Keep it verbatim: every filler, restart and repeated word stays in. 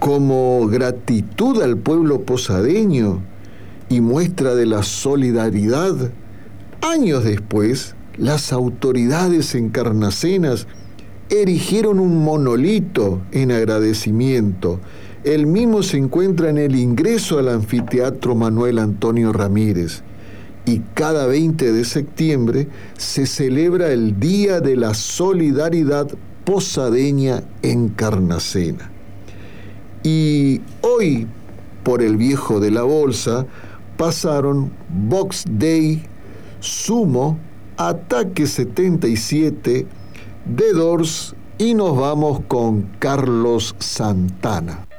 Como gratitud al pueblo posadeño y muestra de la solidaridad, años después, las autoridades encarnacenas erigieron un monolito en agradecimiento. El mismo se encuentra en el ingreso al anfiteatro Manuel Antonio Ramírez. Y cada veinte de septiembre se celebra el Día de la Solidaridad Posadeña Encarnacena. Y hoy, por el Viejo de la Bolsa, pasaron Box Day, Sumo, Ataque setenta y siete, The Doors, y nos vamos con Carlos Santana.